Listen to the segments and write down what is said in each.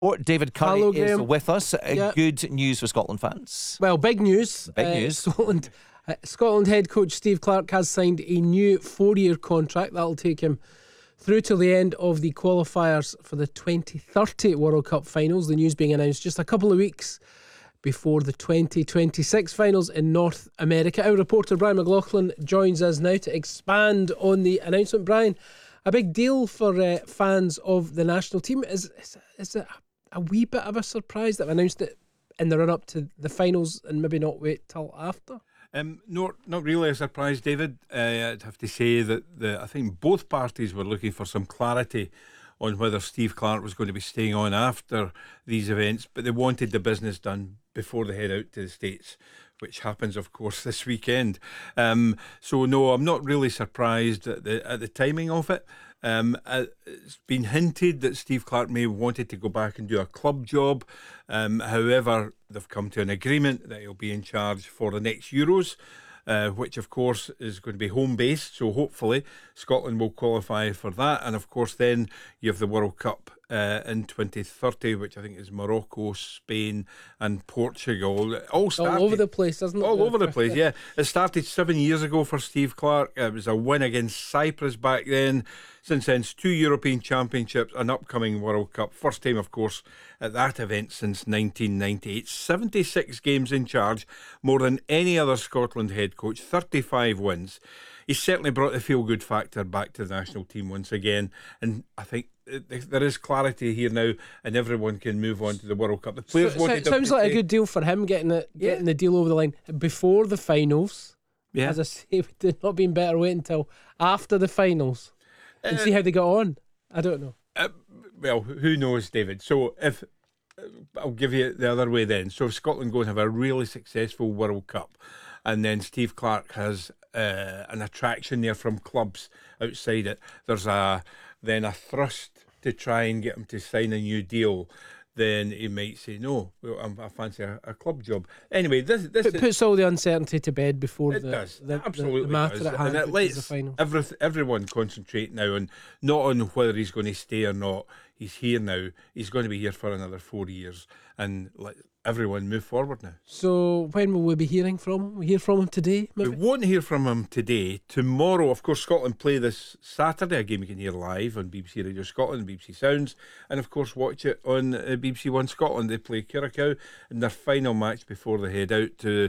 Or David Curry Hello, is Graham. with us. Yeah. Good news for Scotland fans. Well, big news. Big news. Scotland head coach Steve Clarke has signed a new 4-year contract that'll take him through to the end of the qualifiers for the 2030 World Cup finals. The news being announced just a couple of weeks before the 2026 finals in North America. Our reporter Brian McLaughlin joins us now to expand on the announcement. Brian, a big deal for fans of the national team. Is it a wee bit of a surprise that I've announced it in the run-up to the finals and maybe not wait till after? Not really a surprise, David. I'd have to say that I think both parties were looking for some clarity on whether Steve Clarke was going to be staying on after these events, but they wanted the business done before they head out to the States, which happens, of course, this weekend. So no, I'm not really surprised at the timing of it. It's been hinted that Steve Clarke may have wanted to go back and do a club job. However, they've come to an agreement that he'll be in charge for the next Euros, which of course is going to be home based. So hopefully Scotland will qualify for that. And of course then you have the World Cup in 2030, which I think is Morocco, Spain and Portugal. All over the place, isn't it? All over the place, yeah. It started 7 years ago for Steve Clarke. It was a win against Cyprus back then. Since then, 2 European Championships, an upcoming World Cup. First time, of course, at that event since 1998. 76 games in charge, more than any other Scotland head coach, 35 wins. He certainly brought the feel-good factor back to the national team once again. And I think there is clarity here now, and everyone can move on to the World Cup. The players wanted sounds like a good deal for him, getting the deal over the line before the finals. Yeah. As I say, it would have not been better wait until after the finals and see how they got on. I don't know. Well, who knows, David? So if I'll give you it the other way then. So if Scotland go and have a really successful World Cup, and then Steve Clarke has an attraction there from clubs outside it, there's then a thrust to try and get him to sign a new deal, then he might say no. Well, I fancy a club job. Anyway, this it puts all the uncertainty to bed before the matter does. at hand, and it which is lets the final. everyone concentrate now on not on whether he's going to stay or not. He's here now. He's going to be here for another 4 years, and let everyone move forward now. So when will we be hearing from him? We hear from him today, maybe? We won't hear from him today. Tomorrow, of course, Scotland play this Saturday, a game you can hear live on BBC Radio Scotland, BBC Sounds, and of course watch it on BBC One Scotland. They play Curacao in their final match before they head out to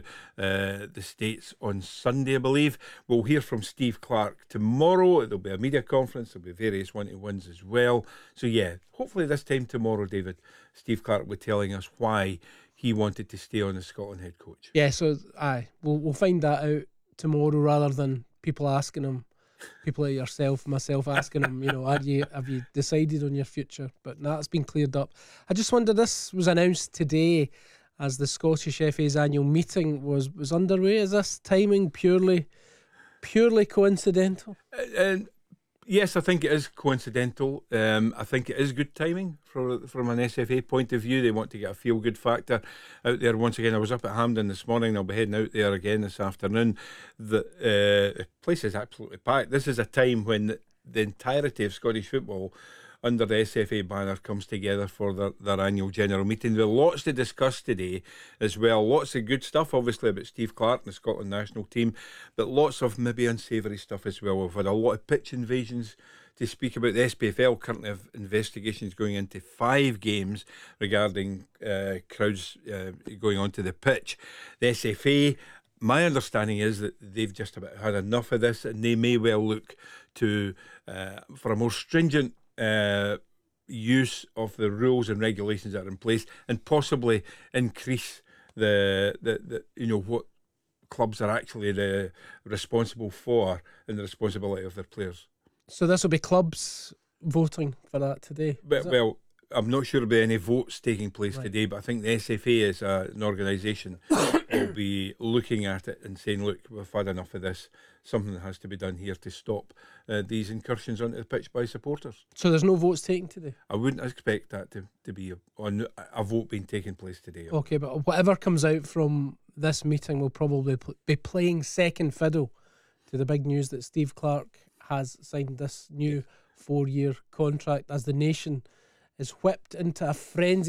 the States on Sunday, I believe. We'll hear from Steve Clarke tomorrow. There'll be a media conference. There'll be various one-to-ones as well. So yeah, hopefully this time tomorrow, David, Steve Clarke will be telling us why he wanted to stay on as Scotland head coach. Yeah, so we'll find that out tomorrow rather than people asking him, people like yourself, myself asking him, have you decided on your future? But that's been cleared up. I just wonder, this was announced today as the Scottish FA's annual meeting was underway. Is this timing purely coincidental? Yes, I think it is coincidental. I think it is good timing from an SFA point of view. They want to get a feel-good factor out there. Once again, I was up at Hampden this morning. I'll be heading out there again this afternoon. The place is absolutely packed. This is a time when the entirety of Scottish football under the SFA banner comes together for their annual general meeting. There are lots to discuss today as well. Lots of good stuff, obviously, about Steve Clarke and the Scotland national team, but lots of maybe unsavoury stuff as well. We've had a lot of pitch invasions to speak about. The SPFL currently have investigations going into 5 games regarding crowds going onto the pitch. The SFA, my understanding is that they've just about had enough of this, and they may well look to for a more stringent use of the rules and regulations that are in place, and possibly increase the what clubs are actually responsible for and the responsibility of their players. So this will be clubs voting for that today? Well, I'm not sure there'll be any votes taking place Right. today, but I think the SFA as an organisation will be looking at it and saying, look, we've had enough of this. Something has to be done here to stop these incursions onto the pitch by supporters. So there's no votes taken today? I wouldn't expect that to be a vote being taking place today. Okay, but whatever comes out from this meeting will probably be playing second fiddle to the big news that Steve Clarke has signed this new 4-year contract as the nation is whipped into a frenzy